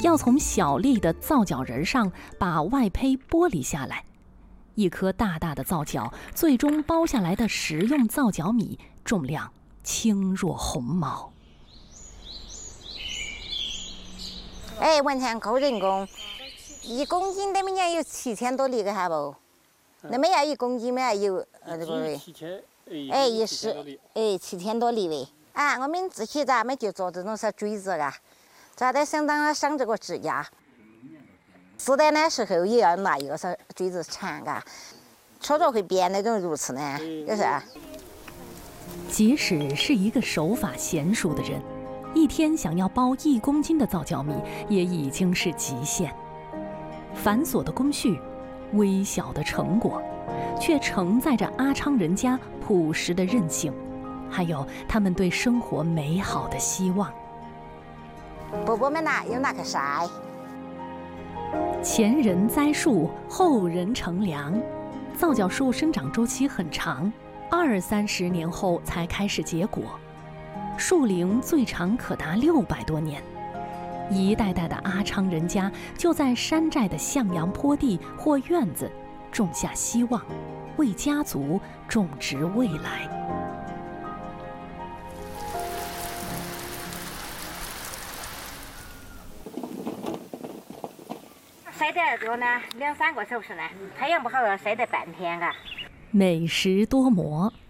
要从小粒的皂角仁上把外胚剥离下来。一颗大大的皂角，最终包下来的食用皂角米重量轻若鸿毛。 完全靠人工，1公斤那么年有7000多粒个还不？那么要1公斤嘛有这个喂，7000多粒喂。我们自己咱们就做这种锥子啊，咱得相当省这个指甲。丝带的时候也要拿一个锥子缠嘎，戳着会变那种如此呢，就是。 即使是一个手法娴熟的人，一天想要包1公斤的皂角米，也已经是极限。繁琐的工序，微小的成果，却承载着阿昌人家朴实的韧性，还有他们对生活美好的希望。 伯伯们又拿去晒。 前人栽树，后人乘凉。皂角树生长周期很长，20-30年后才开始结果，树龄最长可达600多年。一代代的阿昌人家就在山寨的向阳坡地或院子种下希望，为家族种植未来。 晒得多呢，2-3个小时呢，太阳不好要晒得半天嘎。 美食多磨，